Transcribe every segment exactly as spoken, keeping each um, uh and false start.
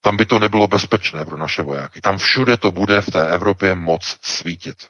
Tam by to nebylo bezpečné pro naše vojáky. Tam všude to bude v té Evropě moc svítit.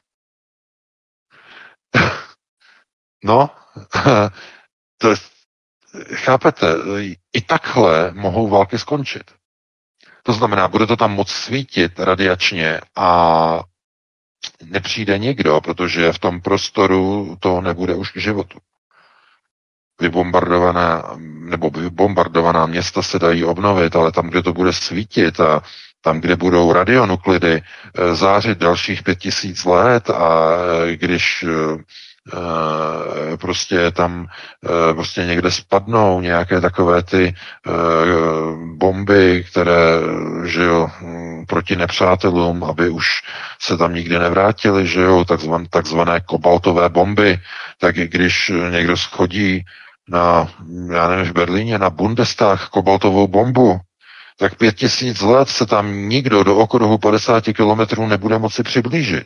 No, to, chápete, i takhle mohou války skončit. To znamená, bude to tam moc svítit radiačně a nepřijde nikdo, protože v tom prostoru to nebude už k životu. Vybombardovaná, nebo vybombardovaná města se dají obnovit, ale tam, kde to bude svítit a tam, kde budou radionuklidy zářit dalších pět tisíc let a když prostě tam prostě někde spadnou nějaké takové ty bomby, které, že jo, proti nepřátelům, aby už se tam nikdy nevrátili, že jo, takzvané, takzvané kobaltové bomby, tak když někdo schodí na, já nevím, v Berlíně na Bundestag kobaltovou bombu, tak pět tisíc let se tam nikdo do okruhu padesát kilometrů nebude moci přiblížit.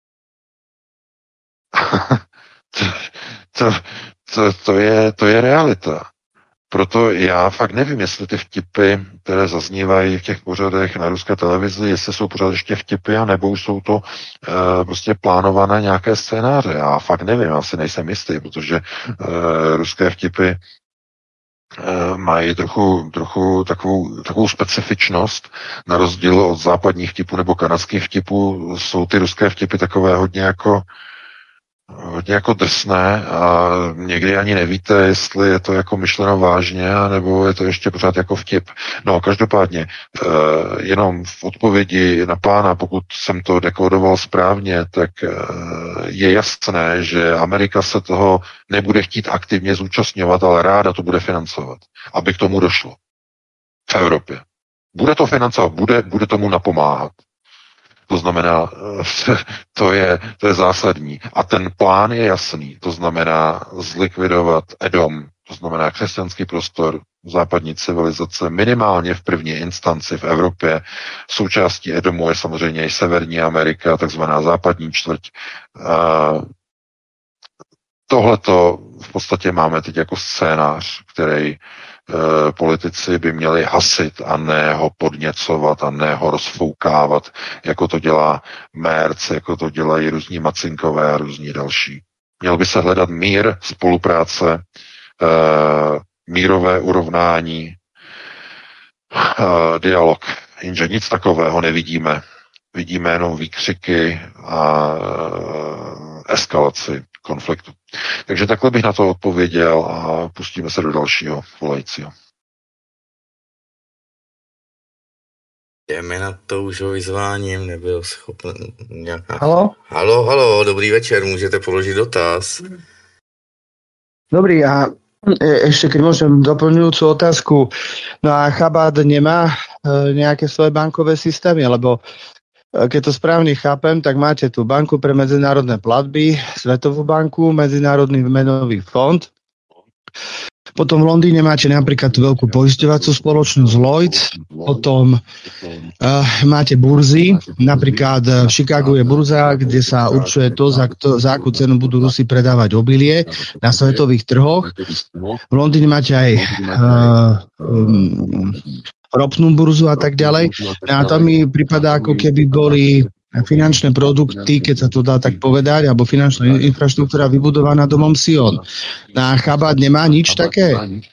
to, to, to, to, je, to je realita. Proto já fakt nevím, jestli ty vtipy, které zaznívají v těch pořadech na ruské televizi, jestli jsou pořád ještě vtipy, anebo už jsou to e, prostě plánované nějaké scénáře. Já fakt nevím, já si nejsem jistý, protože e, ruské vtipy e, mají trochu, trochu takovou, takovou specifičnost, na rozdíl od západních vtipů nebo kanadských vtipů, jsou ty ruské vtipy takové hodně jako hodně jako drsné a někdy ani nevíte, jestli je to jako myšleno vážně, nebo je to ještě pořád jako vtip. No, každopádně, jenom v odpovědi na pána, pokud jsem to dekódoval správně, tak je jasné, že Amerika se toho nebude chtít aktivně zúčastňovat, ale ráda to bude financovat, aby k tomu došlo. V Evropě. Bude to financovat, bude, bude tomu napomáhat. To znamená, to je, to je zásadní. A ten plán je jasný. To znamená zlikvidovat Edom, to znamená křesťanský prostor západní civilizace, minimálně v první instanci v Evropě. Součástí Edomu je samozřejmě i Severní Amerika, takzvaná západní čtvrť. Tohleto v podstatě máme teď jako scénář, který politici by měli hasit a ne ho podněcovat a ne ho rozfoukávat, jako to dělá Merc, jako to dělají různí Macinkové a různí další. Měl by se hledat mír, spolupráce, mírové urovnání, dialog. Jenže nic takového nevidíme. Vidíme jenom výkřiky a eskalaci konfliktu. Takže takhle bych na to odpověděl a pustíme se do dalšího volajícího. Jdeme na to už ho vyzváním, nebyl schopen nějaká... Halo? Halo, halo, dobrý večer, můžete položit dotaz. Dobrý, a ešte keď môžem doplňujúcu otázku, no a Chabad nemá nejaké svoje bankové systémy, lebo keď to správne chápem, tak máte tu banku pre medzinárodné platby, Svetovú banku, Medzinárodný menový fond. Potom v Londýne máte napríklad tú veľkú poisťovacú spoločnosť Lloyds, potom uh, máte burzy, napríklad v Chicagu je burza, kde sa určuje to, za, to, za akú cenu budú Rusi predávať obilie na svetových trhoch. V Londýne máte aj uh, um, ropnú burzu a tak ďalej. A to mi pripadá, ako keby boli finančné produkty, keď sa to dá tak povedať, alebo finančná infraštruktúra vybudovaná domom Sion. A Chabad nemá nič také?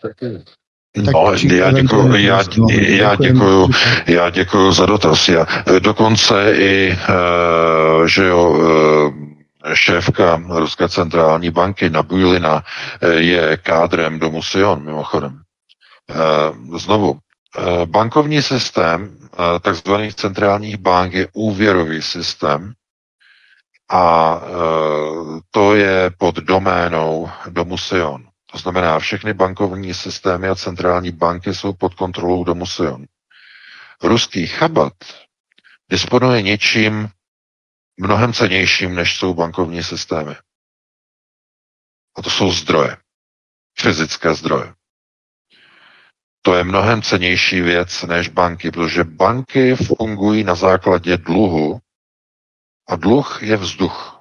No, já děkuju, já, já, děkuju, já děkuju za dotaz. Já, dokonce i, uh, že jo, uh, šéfka Ruské centrální banky Nabujlina je kádrem domu Sion, mimochodem. Uh, znovu, bankovní systém takzvaných centrálních bank je úvěrový systém a to je pod doménou domu Sion. To znamená, všechny bankovní systémy a centrální banky jsou pod kontrolou domu Sion. Ruský Chabad disponuje něčím mnohem cennějším, než jsou bankovní systémy. A to jsou zdroje. Fyzické zdroje. To je mnohem cennější věc než banky, protože banky fungují na základě dluhu a dluh je vzduch.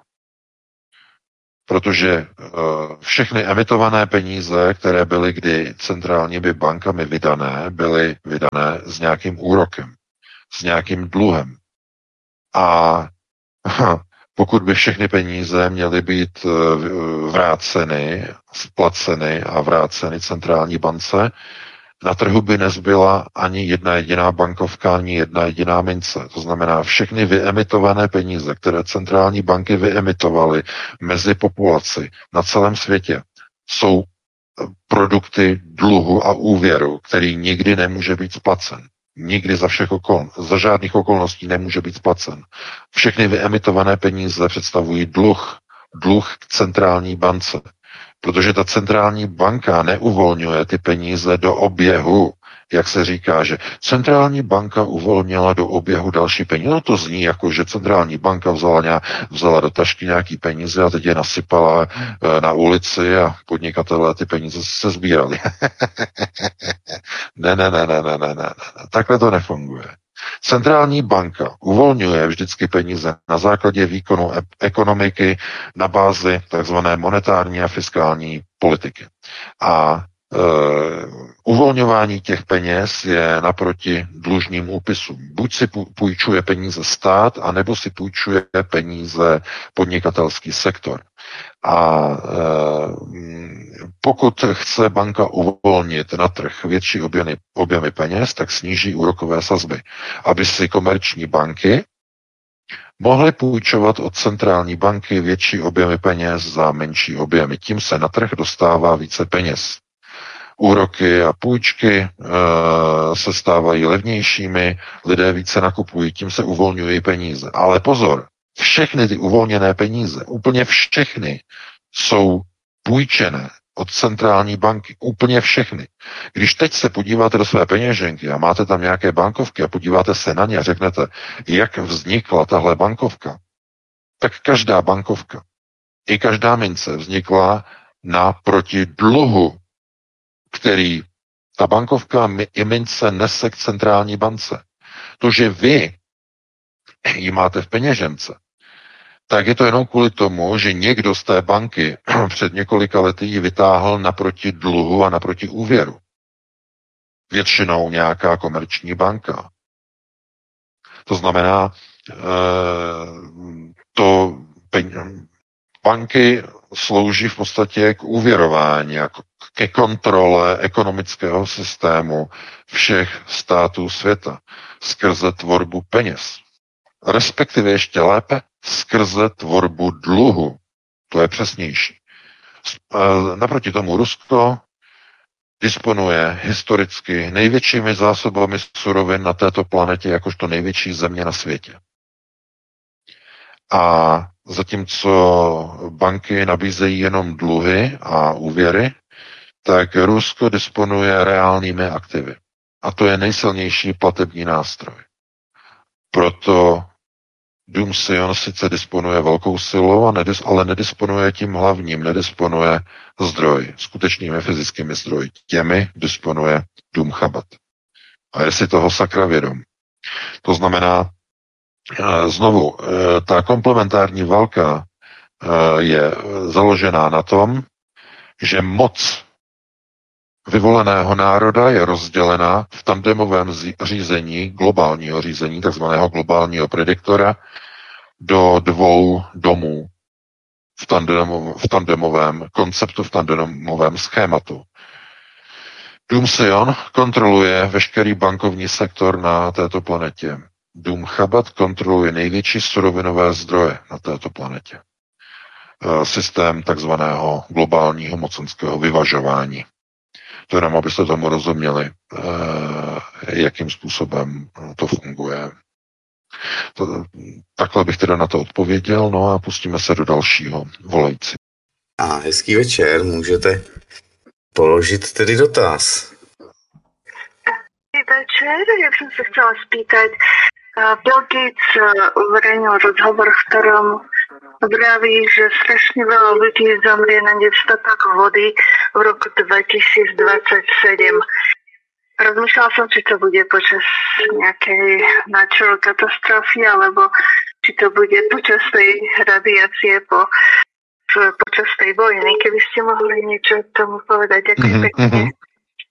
Protože uh, všechny emitované peníze, které byly kdy centrálními bankami vydané, byly vydané s nějakým úrokem. s nějakým dluhem. A pokud by všechny peníze měly být vráceny, splaceny a vráceny centrální bance, na trhu by nezbyla ani jedna jediná bankovka, ani jedna jediná mince. To znamená, všechny vyemitované peníze, které centrální banky vyemitovaly mezi populaci na celém světě, jsou produkty dluhu a úvěru, který nikdy nemůže být splacen. Nikdy za všech okol, za žádných okolností nemůže být splacen. Všechny vyemitované peníze představují dluh, dluh k centrální bance. Protože ta centrální banka neuvolňuje ty peníze do oběhu, jak se říká, že centrální banka uvolnila do oběhu další peníze. No to zní jako, že centrální banka vzala, nějak, vzala do tašky nějaký peníze a teď je nasypala na ulici a podnikatelé ty peníze se sbírali. ne, ne, ne, ne, ne, ne, ne, takhle to nefunguje. Centrální banka uvolňuje vždycky peníze na základě výkonu ekonomiky na bázi tzv. Monetární a fiskální politiky. A e, uvolňování těch peněz je naproti dlužním úpisům. Buď si půjčuje peníze stát, anebo si půjčuje peníze podnikatelský sektor. A e, pokud chce banka uvolnit na trh větší objemy, objemy peněz, tak sníží úrokové sazby, aby si komerční banky mohly půjčovat od centrální banky větší objemy peněz za menší objemy. Tím se na trh dostává více peněz. Úroky a půjčky e, se stávají levnějšími, lidé více nakupují, tím se uvolňují peníze. Ale pozor, všechny ty uvolněné peníze, úplně všechny, jsou půjčené od centrální banky. Úplně všechny. Když teď se podíváte do své peněženky a máte tam nějaké bankovky a podíváte se na ně a řeknete, jak vznikla tahle bankovka, tak každá bankovka i každá mince vznikla naproti dluhu, který ta bankovka i mince nese k centrální bance. To, že vy ji máte v peněžence, tak je to jenom kvůli tomu, že někdo z té banky před několika lety ji vytáhl naproti dluhu a naproti úvěru. Většinou nějaká komerční banka. To znamená, to banky slouží v podstatě k úvěrování, jako ke kontrole ekonomického systému všech států světa skrze tvorbu peněz. Respektive ještě lépe skrze tvorbu dluhu. To je přesnější. Naproti tomu Rusko disponuje historicky největšími zásobami surovin na této planetě, jakožto největší země na světě. A zatímco banky nabízejí jenom dluhy a úvěry, tak Rusko disponuje reálnými aktivy. A to je nejsilnější platební nástroj. Proto Dům Sion sice disponuje velkou silou, ale nedisponuje tím hlavním, nedisponuje zdroj, skutečnými fyzickými zdroji. Těmi disponuje Dům Chabad. A je si toho sakra vědom. To znamená, znovu, ta komplementární válka je založená na tom, že moc vyvoleného národa je rozdělena v tandemovém řízení, globálního řízení, takzvaného globálního prediktora, do dvou domů v, tandemov, v tandemovém konceptu, v tandemovém schématu. Dům Sion kontroluje veškerý bankovní sektor na této planetě. Dům Chabad kontroluje největší surovinové zdroje na této planetě. Systém takzvaného globálního mocenského vyvažování. To jenom, abyste tomu rozuměli, jakým způsobem to funguje. To, takhle bych teda na to odpověděl, no a pustíme se do dalšího volající. A hezký večer, můžete položit tedy dotaz. Hezký večer, ja som sa chcela spýtať. Bill Gates uverejnil rozhovor, v ktorom vraví, že strašne veľa ľudí zomrie na nedostatok vody v roku dvetisícdvadsaťsedem. Rozmýšľala som, či to bude počas nejakej natural katastrofy, alebo či to bude počas tej radiácie po, počas tej vojny. Keby ste mohli niečo k tomu povedať, ďakujem mm-hmm. pekne.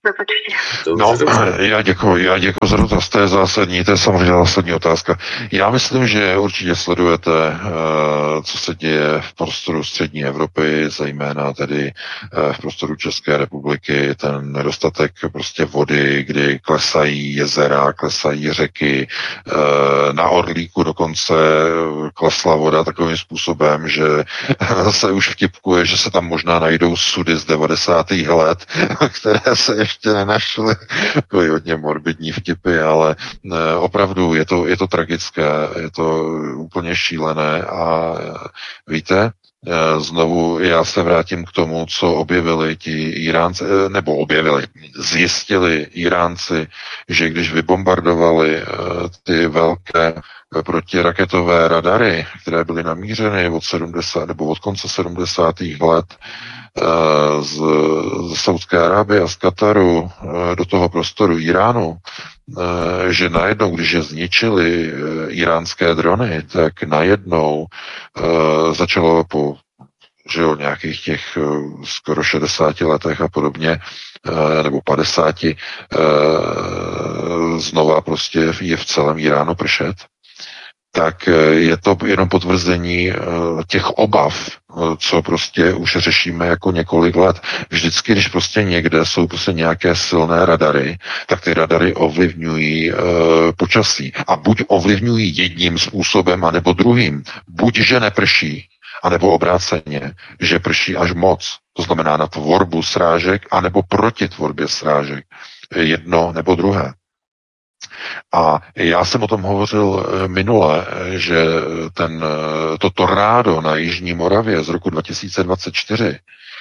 Prepačte. No, já děkuji, já děkuji za dotaz, to je zásadní, to je samozřejmě zásadní otázka. Já myslím, že určitě sledujete, co se děje v prostoru střední Evropy, zejména tedy v prostoru České republiky, ten nedostatek prostě vody, kdy klesají jezera, klesají řeky, na Orlíku dokonce klesla voda takovým způsobem, že se už vtipkuje, že se tam možná najdou sudy z devadesátých let, které se ještě nenašly. Takový hodně morbidní vtipy, ale ne, opravdu je to, je to tragické, je to úplně šílené a víte, znovu já se vrátím k tomu, co objevili ti Iránci, nebo objevili, zjistili Iránci, že když vybombardovali ty velké protiraketové radary, které byly namířeny od sedmdesátých nebo od konce sedmdesátých let z, z Saudské Arábie a z Kataru do toho prostoru Iránu, že najednou, když je zničili iránské drony, tak najednou začalo po že jo, nějakých těch skoro šedesáti letech a podobně, nebo padesáti, znova prostě je v celém Iránu pršet, tak je to jenom potvrzení těch obav, co prostě už řešíme jako několik let. Vždycky, když prostě někde jsou prostě nějaké silné radary, tak ty radary ovlivňují e, počasí. A buď ovlivňují jedním způsobem, anebo druhým. Buď, že neprší, anebo obráceně, že prší až moc. To znamená na tvorbu srážek, anebo proti tvorbě srážek. Jedno nebo druhé. A já jsem o tom hovořil minule, že ten, to tornádo na Jižní Moravě z roku dva tisíce dvacet čtyři,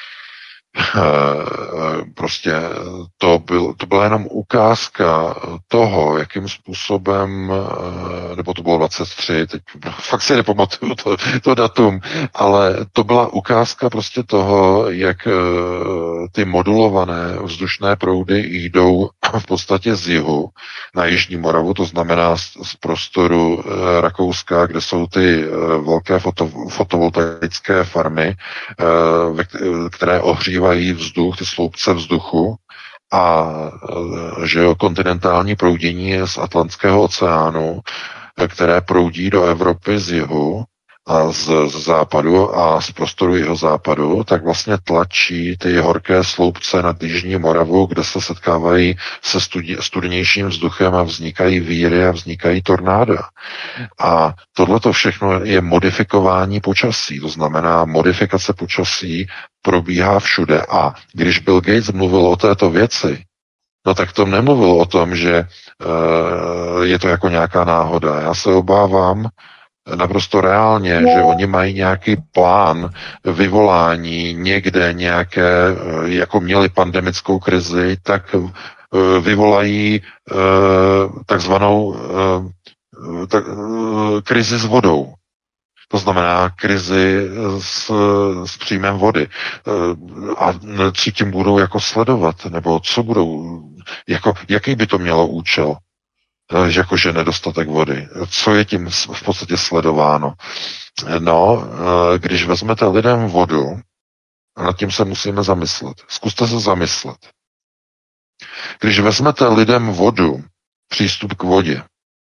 prostě to, byl, to byla jenom ukázka toho, jakým způsobem, nebo to bylo dvacet tři, teď fakt si nepamatuju to, to datum, ale to byla ukázka prostě toho, jak ty modulované vzdušné proudy jdou v podstatě z jihu na Jižní Moravu, to znamená z, z prostoru Rakouska, kde jsou ty velké foto, fotovoltaické farmy, které ohřívají vzduch, ty sloupce vzduchu a že jo, kontinentální proudění z Atlantského oceánu, které proudí do Evropy z jihu a z, z západu a z prostoru jeho západu, tak vlastně tlačí ty horké sloupce nad Jižní Moravu, kde se setkávají se studi, studenějším vzduchem a vznikají víry a vznikají tornáda. A tohleto všechno je modifikování počasí, to znamená modifikace počasí probíhá všude. A když Bill Gates mluvil o této věci, no tak to nemluvil o tom, že uh, je to jako nějaká náhoda. Já se obávám, naprosto reálně, že oni mají nějaký plán vyvolání někde nějaké, jako měli pandemickou krizi, tak vyvolají takzvanou tak, krizi s vodou. To znamená krizi s, s příjmem vody. A co tím budou jako sledovat? Nebo co budou, jako, jaký by to mělo účel? Jakože nedostatek vody. Co je tím v podstatě sledováno? No, když vezmete lidem vodu, nad tím se musíme zamyslet. Zkuste se zamyslet. Když vezmete lidem vodu, přístup k vodě,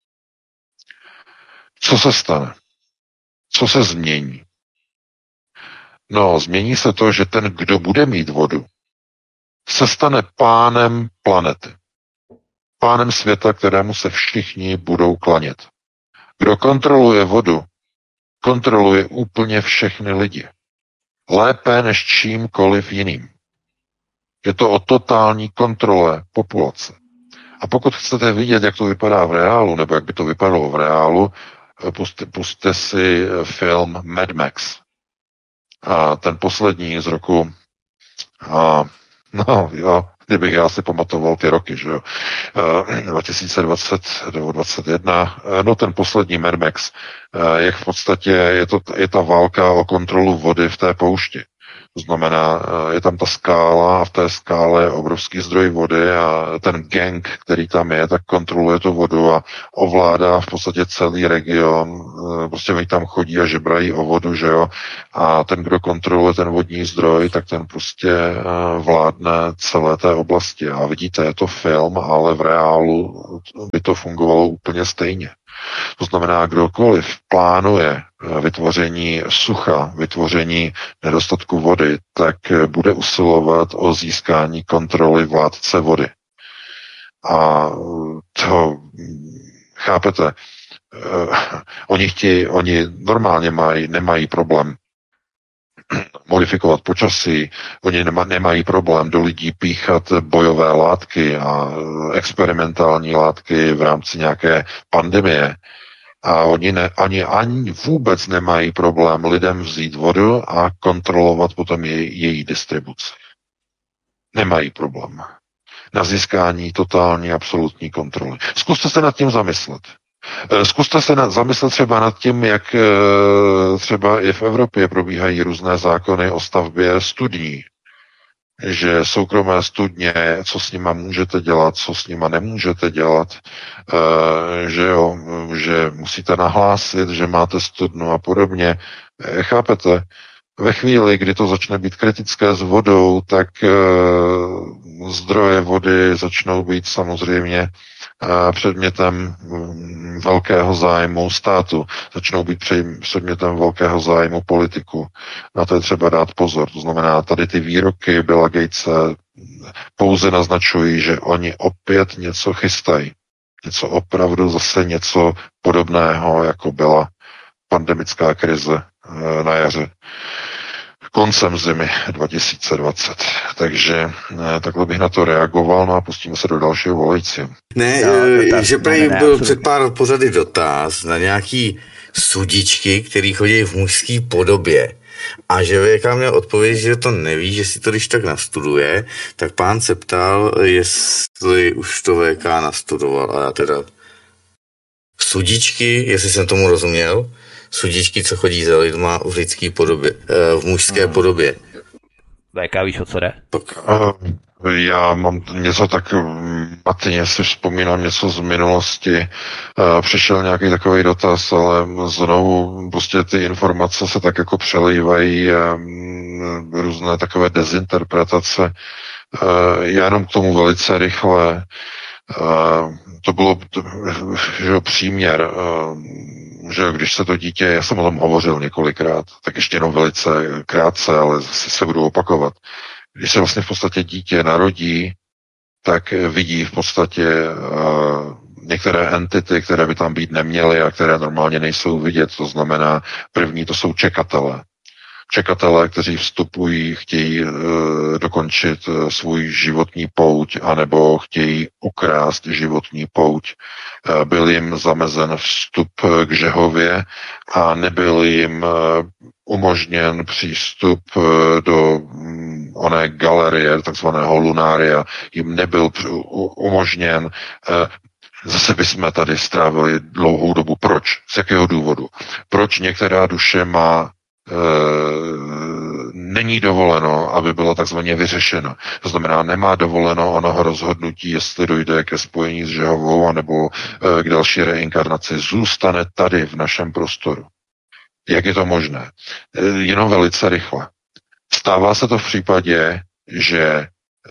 co se stane? Co se změní? No, změní se to, že ten, kdo bude mít vodu, se stane pánem planety. Pánem světa, kterému se všichni budou klanět. Kdo kontroluje vodu, kontroluje úplně všechny lidi. Lépe než čímkoliv jiným. Je to o totální kontrole populace. A pokud chcete vidět, jak to vypadá v reálu, nebo jak by to vypadalo v reálu, puste, puste si film Mad Max. A ten poslední z roku a, no, jo, kdybych já si pamatoval ty roky, že jo, dva tisíce dvacet nebo dvacet jedna, no ten poslední Mad Max, jak v podstatě je, to, je ta válka o kontrolu vody v té poušti. To znamená, je tam ta skála a v té skále je obrovský zdroj vody a ten gang, který tam je, tak kontroluje tu vodu a ovládá v podstatě celý region. Prostě oni tam chodí a žebrají o vodu, že jo. A ten, kdo kontroluje ten vodní zdroj, tak ten prostě vládne celé té oblasti. A vidíte, je to film, ale v reálu by to fungovalo úplně stejně. To znamená, kdokoliv plánuje vytvoření sucha, vytvoření nedostatku vody, tak bude usilovat o získání kontroly vládce vody. A to, chápete, oni chtějí, oni normálně mají, nemají problém modifikovat počasí, oni nema, nemají problém do lidí píchat bojové látky a experimentální látky v rámci nějaké pandemie. A oni ne, ani, ani vůbec nemají problém lidem vzít vodu a kontrolovat potom její, její distribuci. Nemají problém na získání totální absolutní kontroly. Zkuste se nad tím zamyslet. Zkuste se nad, zamyslet třeba nad tím, jak třeba i v Evropě probíhají různé zákony o stavbě studní. Že soukromé studně, co s nima můžete dělat, co s nima nemůžete dělat, že jo, že musíte nahlásit, že máte studnu a podobně. Chápete? Ve chvíli, kdy to začne být kritické s vodou, tak zdroje vody začnou být samozřejmě předmětem velkého zájmu státu, začnou být předmětem velkého zájmu politiku. Na to je třeba dát pozor. To znamená, tady ty výroky Billa Gatese pouze naznačují, že oni opět něco chystají. Něco opravdu zase něco podobného, jako byla pandemická krize na jaře. Koncem zimy dva tisíce dvacet. Takže takhle bych na to reagoval, no a pustíme se do dalšího volajícího. Ne, no, že prej byl před pár pořady dotaz na nějaký sudičky, který chodí v mužské podobě. A že V K měl odpovědět, že to neví, že si to když tak nastuduje, tak pán se ptal, jestli už to V K nastudoval. A já teda sudičky, jestli jsem tomu rozuměl, sudičky, co chodí za lidma v lidské podobě, v mužské hmm. podobě. V K víš, o co jde? Já mám něco tak matně, si vzpomínám něco z minulosti. Přišel nějaký takový dotaz, ale znovu prostě ty informace se tak jako přelívají, různé takové dezinterpretace. Já jenom k tomu velice rychle. To bylo že příměr, že když se to dítě, já jsem o tom hovořil několikrát, tak ještě jenom velice krátce, ale zase se budu opakovat. Když se vlastně v podstatě dítě narodí, tak vidí v podstatě uh, některé entity, které by tam být neměly a které normálně nejsou vidět. To znamená, první to jsou čekatelé. Čekatelé, kteří vstupují, chtějí e, dokončit e, svůj životní pouť, anebo chtějí ukrást životní pouť. E, byl jim zamezen vstup k Žehově a nebyl jim e, umožněn přístup e, do m, oné galerie, takzvaného lunária. Jim nebyl u, umožněn e, Zase bychom tady strávili dlouhou dobu. Proč? Z jakého důvodu? Proč některá duše má E, není dovoleno, aby bylo takzvaně vyřešeno. To znamená, nemá dovoleno onoho rozhodnutí, jestli dojde ke spojení s Žehovou anebo e, k další reinkarnaci. Zůstane tady v našem prostoru. Jak je to možné? E, jenom velice rychle. Stává se to v případě, že e,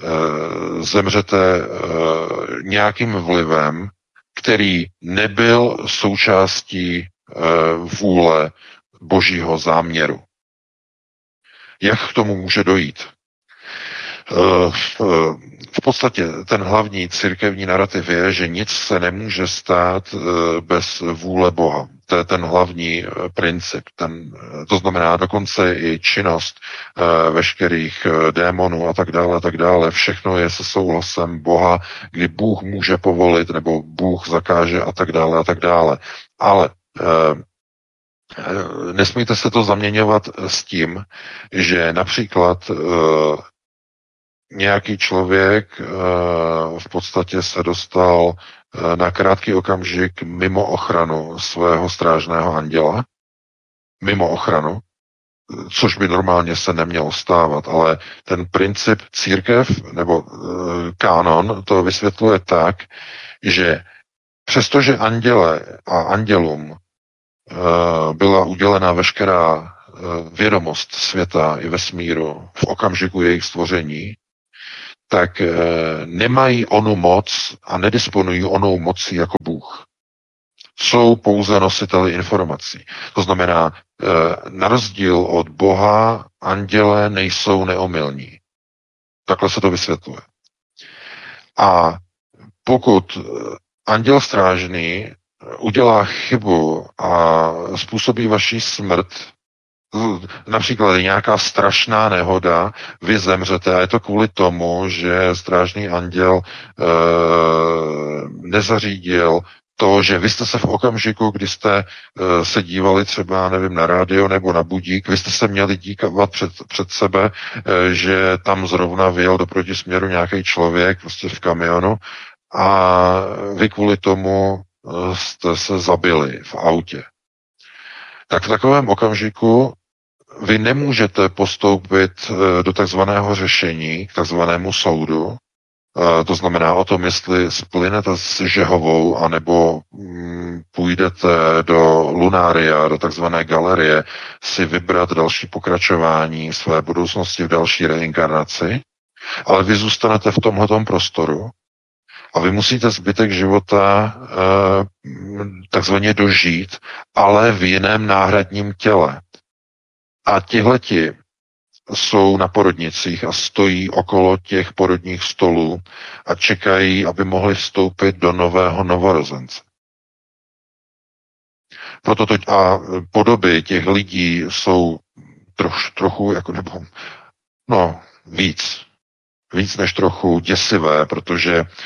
zemřete e, nějakým vlivem, který nebyl součástí e, vůle Božího záměru. Jak k tomu může dojít? V podstatě ten hlavní církevní narrativ je, že nic se nemůže stát bez vůle Boha. To je ten hlavní princip. Ten, to znamená dokonce i činnost veškerých démonů a tak dále, a tak dále. Všechno je se souhlasem Boha, kdy Bůh může povolit, nebo Bůh zakáže a tak dále, a tak dále. Ale nesmíte se to zaměňovat s tím, že například uh, nějaký člověk uh, v podstatě se dostal uh, na krátký okamžik mimo ochranu svého strážného anděla, mimo ochranu, což by normálně se nemělo stávat, ale ten princip církev nebo e, kánon to vysvětluje tak, že přestože anděle a andělům e, byla udělena veškerá e, vědomost světa i vesmíru v okamžiku jejich stvoření, tak e, nemají onu moc a nedisponují onou mocí jako Bůh. Jsou pouze nositeli informací. To znamená, na rozdíl od Boha, anděle nejsou neomylní. Takhle se to vysvětluje. A pokud anděl strážný udělá chybu a způsobí vaši smrt, například je nějaká strašná nehoda, vy zemřete a je to kvůli tomu, že strážný anděl e, nezařídil to, že vy jste se v okamžiku, kdy jste uh, se dívali třeba, nevím, na rádio nebo na budík, vy jste se měli dívat před, před sebe, uh, že tam zrovna vyjel do protisměru nějaký člověk prostě v kamionu a vy kvůli tomu uh, jste se zabili v autě. Tak v takovém okamžiku vy nemůžete postoupit uh, do takzvaného řešení, k takzvanému soudu. To znamená o tom, jestli splynete s Žehovou, anebo mm, půjdete do lunária, do takzvané galerie, si vybrat další pokračování své budoucnosti v další reinkarnaci, ale vy zůstanete v tomhletom prostoru a vy musíte zbytek života eh, takzvaně dožít, ale v jiném náhradním těle. A tihleti jsou na porodnicích a stojí okolo těch porodních stolů a čekají, aby mohli vstoupit do nového novorozence. Proto to, a podoby těch lidí jsou troš, trochu, jako nebo, no, víc. Víc než trochu děsivé, protože eh,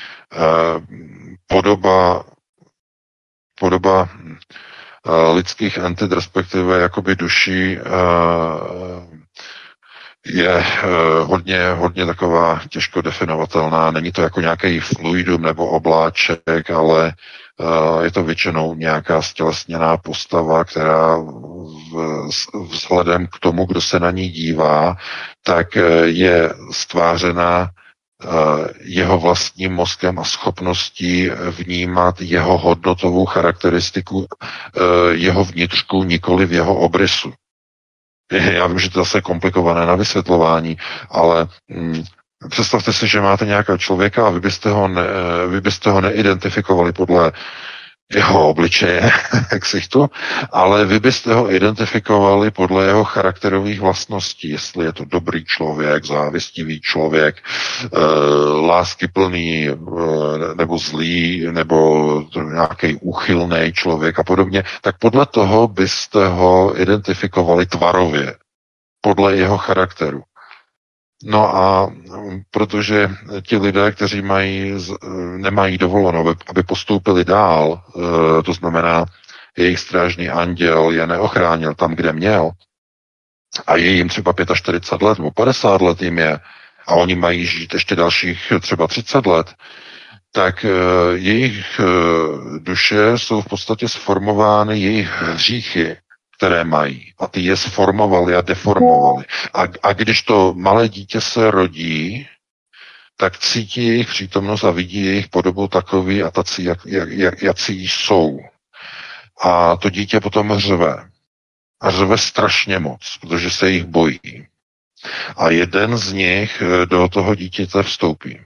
podoba podoba eh, lidských entit, respektive jakoby duší, eh, je uh, hodně, hodně taková těžko definovatelná. Není to jako nějaký fluidum nebo obláček, ale uh, je to většinou nějaká stělesněná postava, která v, vzhledem k tomu, kdo se na ní dívá, tak uh, je stvářena uh, jeho vlastním mozkem a schopností vnímat jeho hodnotovou charakteristiku uh, jeho vnitřku, nikoli v jeho obrysu. Já vím, že to je zase komplikované na vysvětlování, ale hm, představte si, že máte nějakého člověka a vy byste ho, ne, vy byste ho neidentifikovali podle jeho obličeje, ksichtu, ale vy byste ho identifikovali podle jeho charakterových vlastností, jestli je to dobrý člověk, závistivý člověk, e, láskyplný e, nebo zlý, nebo nějaký úchylný člověk a podobně, tak podle toho byste ho identifikovali tvarově, podle jeho charakteru. No a protože ti lidé, kteří mají, nemají dovoleno, aby postoupili dál, to znamená, jejich strážný anděl je neochránil tam, kde měl, a je jim třeba čtyřicet pět let nebo padesát let jim je, a oni mají žít ještě dalších třeba třicet let, tak jejich duše jsou v podstatě sformovány jejich hříchy, které mají. A ty je sformovali a deformovali. A, a když to malé dítě se rodí, tak cítí jejich přítomnost a vidí jejich podobu takový a tací, jak, jak, jací jsou. A to dítě potom řve. A řve strašně moc, protože se jich bojí. A jeden z nich do toho dítěte vstoupí.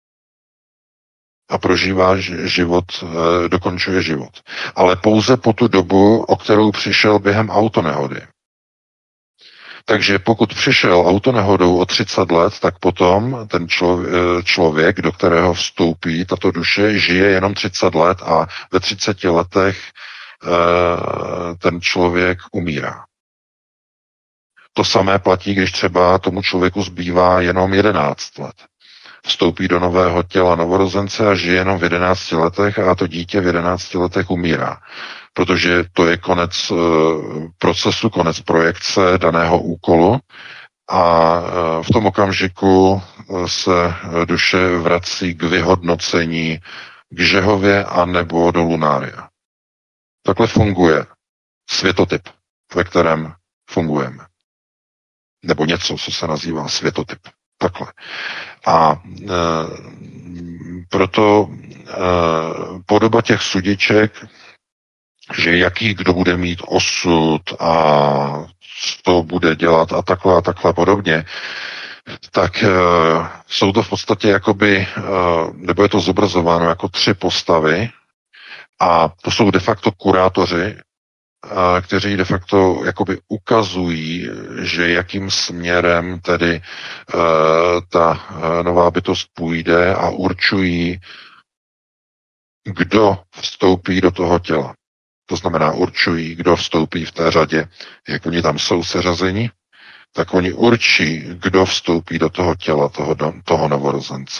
A prožívá život, dokončuje život. Ale pouze po tu dobu, o kterou přišel během autonehody. Takže pokud přišel autonehodou o třicet let, tak potom ten člověk, do kterého vstoupí tato duše, žije jenom třicet let a ve třiceti letech ten člověk umírá. To samé platí, když třeba tomu člověku zbývá jenom jedenáct let. Vstoupí do nového těla novorozence a žije jenom v jedenácti letech a to dítě v jedenácti letech umírá. Protože to je konec procesu, konec projekce daného úkolu a v tom okamžiku se duše vrací k vyhodnocení k Žehově a nebo do lunária. Takhle funguje světotyp, ve kterém fungujeme. nebo něco, co se nazývá světotyp. Takhle. A e, proto e, podoba těch sudiček, že jaký kdo bude mít osud a co bude dělat a takhle a takhle podobně, tak e, jsou to v podstatě jakoby, e, nebo je to zobrazováno jako tři postavy a to jsou de facto kurátoři, a, kteří de facto jakoby ukazují, že jakým směrem tedy e, ta e, nová bytost půjde a určují, kdo vstoupí do toho těla. To znamená, určují, kdo vstoupí v té řadě, jak oni tam jsou seřazeni, tak oni určí, kdo vstoupí do toho těla, toho, toho novorozence.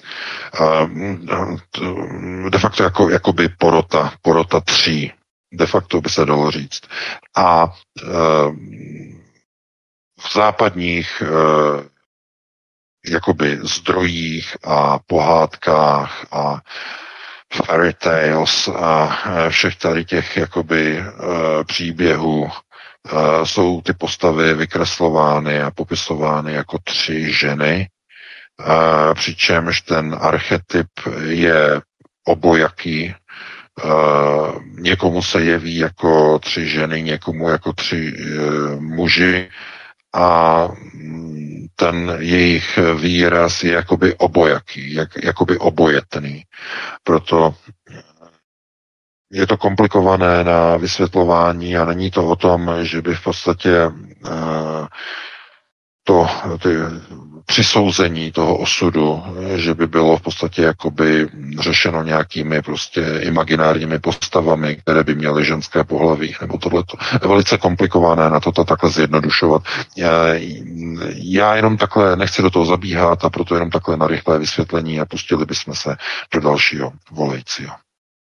De facto jako, jakoby porota, porota tří, de facto by se dalo říct. A v západních jakoby zdrojích a pohádkách a fairy tales a všech tady těch jakoby příběhů jsou ty postavy vykreslovány a popisovány jako tři ženy, přičemž ten archetyp je obojaký. Někomu se jeví jako tři ženy, někomu jako tři muži a ten jejich výraz je jakoby obojaký, jak, jakoby obojetný. Proto je to komplikované na vysvětlování a není to o tom, že by v podstatě uh, to ty, přisouzení toho osudu, že by bylo v podstatě jakoby řešeno nějakými prostě imaginárními postavami, které by měly ženské pohlaví, nebo tohleto. Je velice komplikované na toto takhle zjednodušovat. Já, já jenom takhle nechci do toho zabíhat a proto jenom takhle na rychlé vysvětlení a pustili bychom se do dalšího volajícího.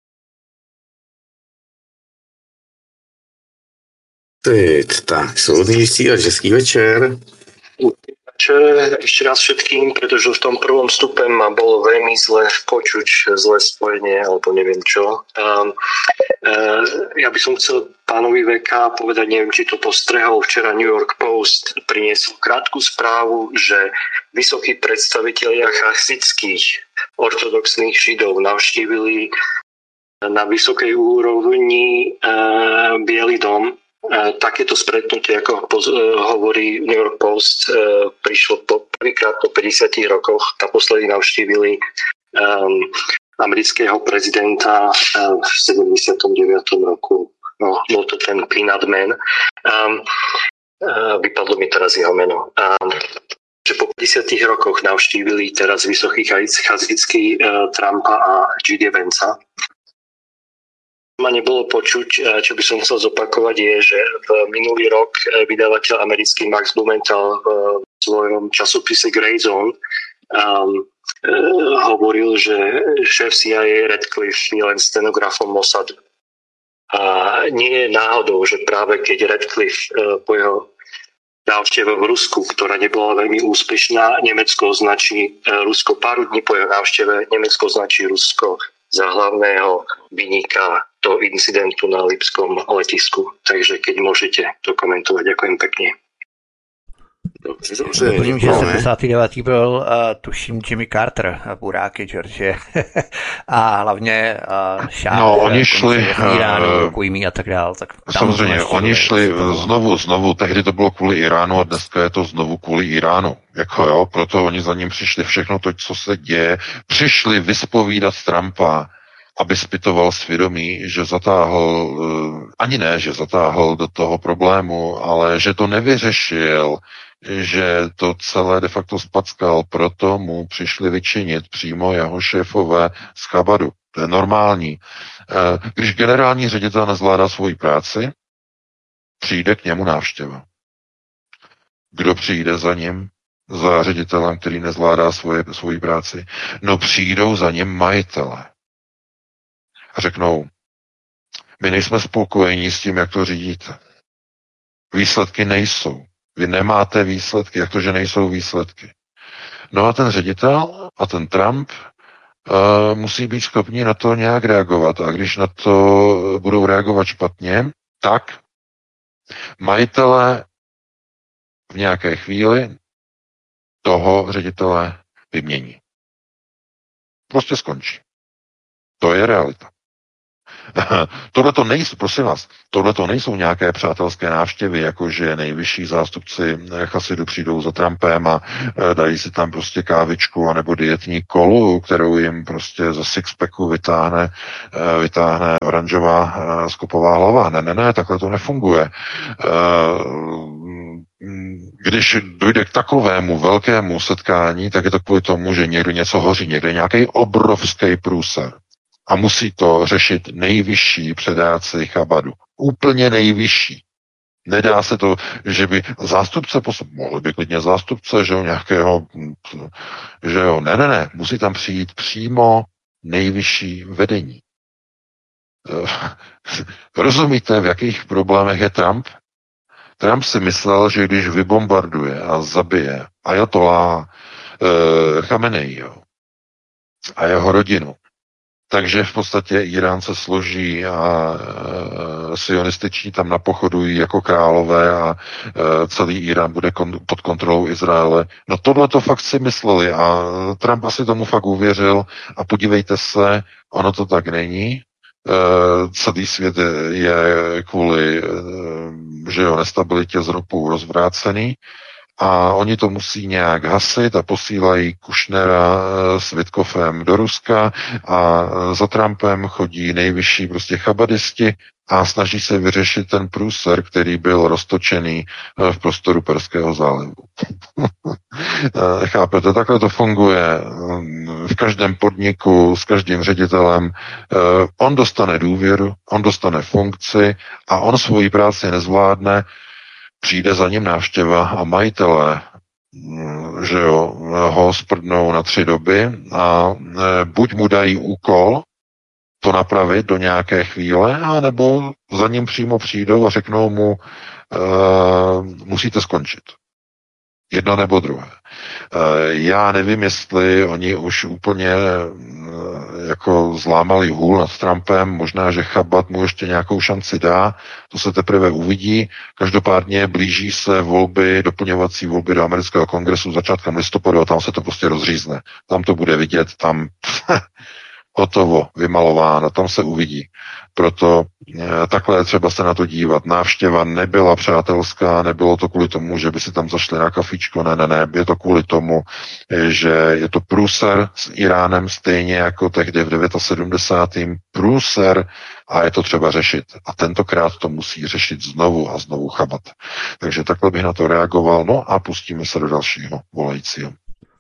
Teď, tak, soudný vysílač, hezký večer. Večer ešte raz všetkým, pretože v tom prvom stupe ma bolo veľmi zle počuť, zlé spojenie, alebo neviem čo. Um, uh, ja by som chcel pánovi vé ká povedať, neviem, či to postrehol, včera New York Post priniesol krátku správu, že vysokí predstavitelia chasických ortodoxných židov navštívili na vysokej úrovni uh, Bielý dom. Takéto stretnutie, ako hovorí New York Post, prišlo po prvýkrát po päťdesiatich rokoch. Naposledy navštívili um, amerického prezidenta v sedemdesiatom deviatom roku. No, bol to ten Peanut Man. Um, uh, vypadlo mi teraz jeho meno. Um, že po päťdesiatich rokoch navštívili teraz vysoký chazický uh, Trumpa a J D Vanca. Ma nebolo počuť, čo by som chcel zopakovať, je, že v minulý rok vydavateľ americký Max Blumenthal v svojom časopise Grey Zone um, hovoril, že šéf C I A Radcliffe je len stenografom Mossadu. A nie je náhodou, že práve keď Radcliffe po jeho návšteve v Rusku, ktorá nebola veľmi úspešná, Nemecko označí Rusko pár dní po jeho návšteve, Nemecko označí Rusko za hlavného viníka toho incidentu na Lipskom letisku. Takže keď môžete to komentovať, ďakujem pekne. Dobře, dobře. Doplním, že sedmdesátý devátý byl, uh, tuším, Jimmy Carter, buráky, George. A hlavně uh, šáf, no, oni šli Iránu, Kujmí a tak dál. Tak samozřejmě, oni šli znovu, znovu, tehdy to bylo kvůli Iránu a dneska je to znovu kvůli Iránu. Jako jo, proto oni za ním přišli všechno to, co se děje. Přišli vyspovídat Trumpa, aby zpytoval svědomí, že zatáhl, ani ne, že zatáhl do toho problému, ale že to nevyřešil, že to celé de facto spackal, proto mu přišli vyčinit přímo jeho šéfové z Chabadu. To je normální. Když generální ředitel nezvládá svoji práci, přijde k němu návštěva. Kdo přijde za ním? Za ředitelem, který nezvládá svoje, svoji práci? No přijdou za ním majitele. A řeknou, my nejsme spokojení s tím, jak to řídíte. Výsledky nejsou. Vy nemáte výsledky, jak to, že nejsou výsledky. No a ten ředitel a ten Trump uh, musí být schopni na to nějak reagovat. A když na to budou reagovat špatně, tak majitele v nějaké chvíli toho ředitele vymění. Prostě skončí. To je realita. Tohle to nejsou, prosím vás, tohle to nejsou nějaké přátelské návštěvy, jakože nejvyšší zástupci Chasidu přijdou za Trumpem a dají si tam prostě kávičku anebo dietní kolu, kterou jim prostě ze sixpacku vytáhne, vytáhne oranžová skopová hlava. Ne, ne, ne, takhle to nefunguje. Když dojde k takovému velkému setkání, tak je to kvůli tomu, že někdo něco hoří, někde nějaký obrovský průser. A musí to řešit nejvyšší předáci Chabadu. Úplně nejvyšší. Nedá se to, že by zástupce, mohl by klidně zástupce, že jo, nějakého, že jo, ne, ne, ne, musí tam přijít přímo nejvyšší vedení. Rozumíte, v jakých problémech je Trump? Trump si myslel, že když vybombarduje a zabije ajatolláha e, Chameneiho a jeho rodinu, takže v podstatě Irán se složí a e, sionističní tam napochodují jako králové a e, celý Irán bude kon, pod kontrolou Izraele. No tohle to fakt si mysleli a Trump asi tomu fakt uvěřil a podívejte se, ono to tak není. E, celý svět je kvůli e, že jo, nestabilitě z ropou rozvrácený a oni to musí nějak hasit a posílají Kušnera s Witkofem do Ruska a za Trumpem chodí nejvyšší prostě chabadisti a snaží se vyřešit ten průser, který byl roztočený v prostoru Perského zálivu. Chápete, takhle to funguje v každém podniku, s každým ředitelem. On dostane důvěru, on dostane funkci a on svoji práci nezvládne, přijde za ním návštěva a majitelé, že jo, ho sprdnou na tři doby a buď mu dají úkol to napravit do nějaké chvíle, anebo za ním přímo přijdou a řeknou mu, uh, musíte skončit. Jedno nebo druhé. Já nevím, jestli oni už úplně jako zlámali hůl nad Trumpem, možná, že Chabad mu ještě nějakou šanci dá, to se teprve uvidí. Každopádně blíží se volby, doplňovací volby do amerického kongresu začátkem listopadu a tam se to prostě rozřízne. Tam to bude vidět, tam hotovo, vymalováno, tam se uvidí. Proto e, takhle je třeba se na to dívat. Návštěva nebyla přátelská, nebylo to kvůli tomu, že by si tam zašli na kafičko, ne, ne, ne, je to kvůli tomu, že je to průser s Iránem stejně jako tehdy v sedmdesátém devátém průser a je to třeba řešit. A tentokrát to musí řešit znovu a znovu Chabad. Takže takhle bych na to reagoval, no a pustíme se do dalšího volajícího.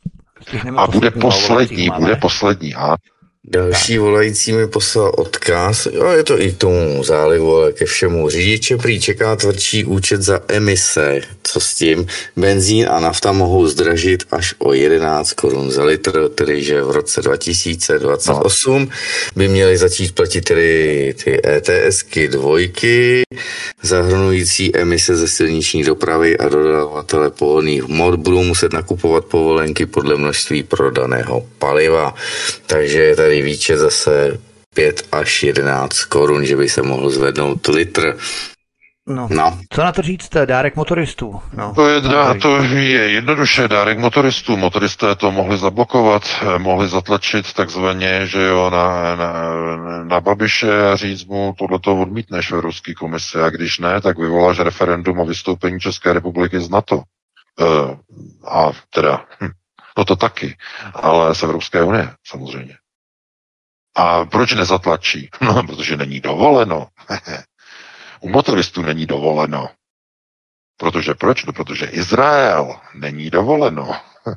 A bude poslední, bude poslední, a další volající mi poslal odkaz, jo, je to i k tomu zálivu, ale ke všemu. Řidiče prý čeká tvrdší účet za emise. Co s tím? Benzín a nafta mohou zdražit až o jedenáct korun za litr, tedy že v roce dva tisíce dvacet osm no. by měly začít platit tedy ty ETSky dvojky, zahrnující emise ze silniční dopravy a dodavatele pohonných hmot budou muset nakupovat povolenky podle množství prodaného paliva. Takže je tady výčet zase pět až jedenáct korun, že by se mohl zvednout litr. No. no. Co na to říct, dárek motoristů? No. To, je, to je jednoduše dárek motoristů. Motoristé to mohli zablokovat, mohli zatlačit takzvaně, že jo, na, na, na Babiše a říct mu, tohleto odmítneš v Evropské komisi a když ne, tak vyvoláš referendum o vystoupení České republiky z NATO. Uh, a teda, hm, no to taky, ale z Evropské unie samozřejmě. A proč nezatlačí? No, protože není dovoleno. U motoristů není dovoleno. Protože proč? No, protože Izrael není dovoleno.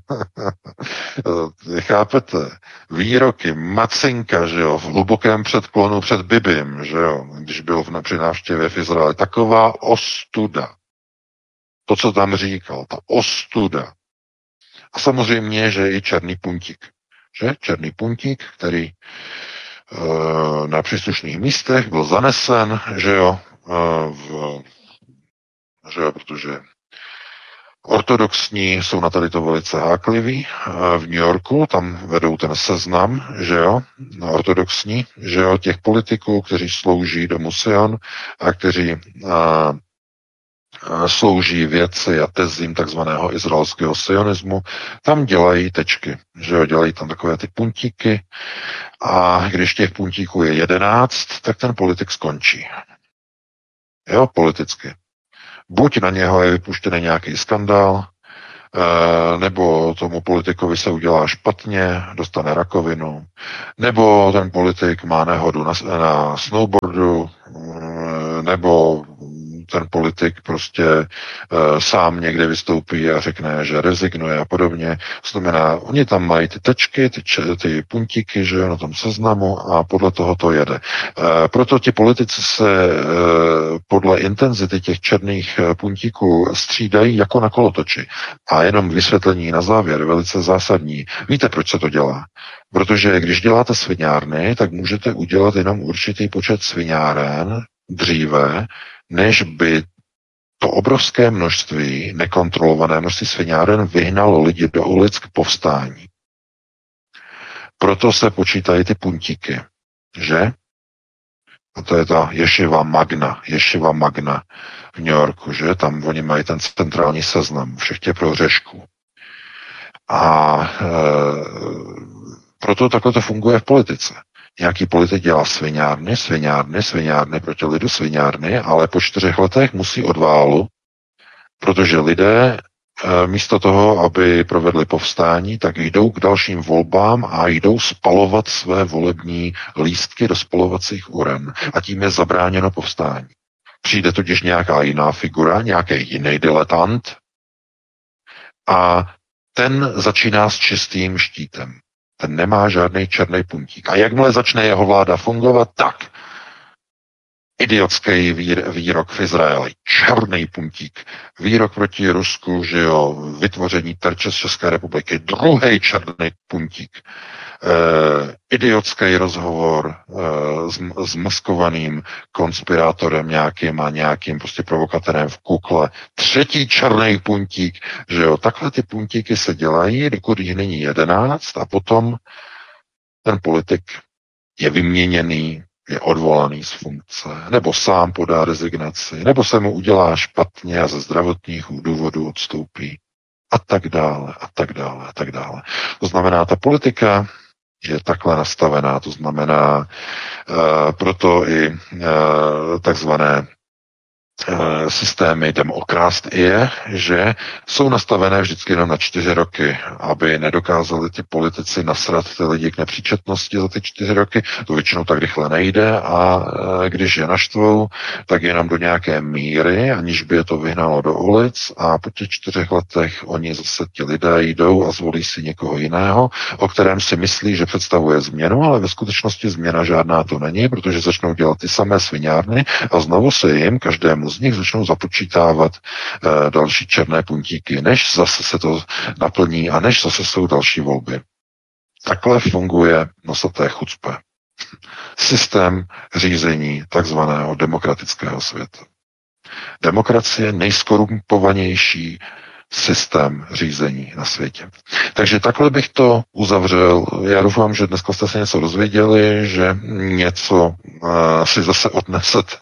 Chápete? Výroky Macinka, že jo, v hlubokém předklonu před Bibim, že jo, když byl v, při návštěvě v Izraeli. Taková ostuda. To, co tam říkal, ta ostuda. A samozřejmě, že i černý puntík. Že? Černý puntík, který e, na příslušných místech byl zanesen, že jo, e, v, že jo, protože ortodoxní jsou na tady to velice hákliví. E, v New Yorku tam vedou ten seznam, že jo, ortodoxní, že jo, těch politiků, kteří slouží domu Sion a kteří a, slouží věci a tezím takzvaného izraelského sionismu, tam dělají tečky, že jo, dělají tam takové ty puntíky a když těch puntíků je jedenáct, tak ten politik skončí. Jo, politicky. Buď na něho je vypuštěný nějaký skandál, nebo tomu politikovi se udělá špatně, dostane rakovinu, nebo ten politik má nehodu na, na snowboardu, nebo ten politik prostě e, sám někde vystoupí a řekne, že rezignuje a podobně. To znamená, oni tam mají ty tečky, ty, ty puntíky, že jo, na tom seznamu a podle toho to jede. E, proto ti politici se e, podle intenzity těch černých puntíků střídají jako na kolotoči. A jenom vysvětlení na závěr, velice zásadní. Víte, proč se to dělá? Protože když děláte sviňárny, tak můžete udělat jenom určitý počet sviňáren dříve, než by to obrovské množství, nekontrolované množství sviňáren vyhnalo lidi do ulic k povstání. Proto se počítají ty puntíky, že? A to je ta Ješiva Magna, Ješiva Magna v New Yorku, že? Tam oni mají ten centrální seznam všech těch prohřešků. A e, proto takhle to funguje v politice. Nějaký politik dělá sviňárny, sviňárny, sviňárny proti lidu, sviňárny, ale po čtyřech letech musí odválu, protože lidé místo toho, aby provedli povstání, tak jdou k dalším volbám a jdou spalovat své volební lístky do spalovacích uren. A tím je zabráněno povstání. Přijde totiž nějaká jiná figura, nějaký jiný diletant a ten začíná s čistým štítem. Ten nemá žádný černý puntík. A jakmile začne jeho vláda fungovat, tak idiotský výr, výrok v Izraeli, černý puntík, výrok proti Rusku, že jo, vytvoření terče z České republiky, druhý černý puntík, eh, idiotský rozhovor eh, s, s maskovaným konspirátorem nějakým a nějakým prostě provokatérem v kukle, třetí černý puntík, že jo, takhle ty puntíky se dělají, dokud jich není jedenáct a potom ten politik je vyměněný, je odvolaný z funkce, nebo sám podá rezignaci, nebo se mu udělá špatně a ze zdravotních důvodů odstoupí a tak dále, a tak dále, a tak dále. To znamená, ta politika je takhle nastavená, to znamená uh, proto i uh, takzvané systémy demokrast je, že jsou nastavené vždycky jenom na čtyři roky, aby nedokázali ty politici nasrat ty lidi k nepříčetnosti za ty čtyři roky. To většinou tak rychle nejde a když je naštvou, tak jenom do nějaké míry, aniž by je to vyhnalo do ulic a po těch čtyřech letech oni zase ti lidé jdou a zvolí si někoho jiného, o kterém si myslí, že představuje změnu, ale ve skutečnosti změna žádná to není, protože začnou dělat ty samé sviňárny a znovu se jim každému z nich začnou započítávat e, další černé puntíky, než zase se to naplní a než zase jsou další volby. Takhle funguje nosaté chucpe. Systém řízení takzvaného demokratického světa. Demokracie je nejskorumpovanější systém řízení na světě. Takže takhle bych to uzavřel. Já doufám, že dneska jste se něco dozvěděli, že něco uh, si zase odnesete.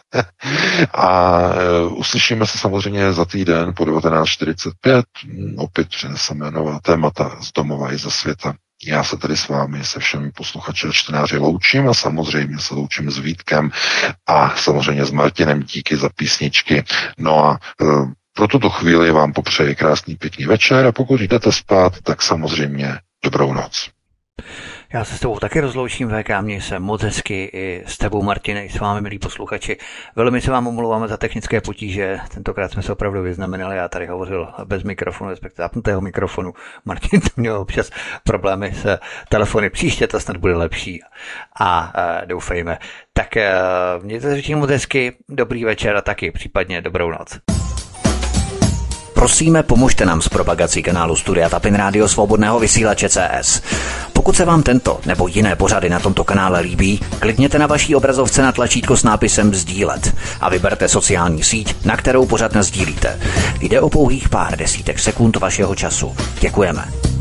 A uh, uslyšíme se samozřejmě za týden po devatenáct čtyřicet pět. Opět přineseme nová témata z domova i ze světa. Já se tady s vámi, se všemi posluchači a čtenáři loučím a samozřejmě se loučím s Vítkem a samozřejmě s Martinem díky za písničky. No a uh, pro tuto chvíli vám popřeji krásný pěkný večer a pokud jdete spát, tak samozřejmě dobrou noc. Já se s tebou taky rozloučím, V K, měj se moc hezky i s tebou, Martine, i s vámi, milí posluchači. Velmi se vám omlouváme za technické potíže, tentokrát jsme se opravdu vyznamenali, já tady hovořil bez mikrofonu, respektive zapnutého mikrofonu. Martin to měl občas problémy s telefony, příště to snad bude lepší a, a doufejme. Tak mějte se moc hezky, dobrý večer a taky případně dobrou noc. Prosíme, pomožte nám s propagací kanálu Studia Tapin Rádio Svobodného vysílače C S. Pokud se vám tento nebo jiné pořady na tomto kanále líbí, klikněte na vaší obrazovce na tlačítko s nápisem sdílet a vyberte sociální síť, na kterou pořad nasdílíte. Jde o pouhých pár desítek sekund vašeho času. Děkujeme.